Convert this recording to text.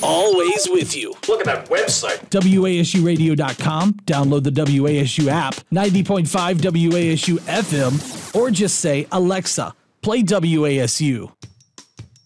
always with you. Look at that website. WASUradio.com. Download the WASU app, 90.5 WASU FM, or just say, Alexa, play WASU.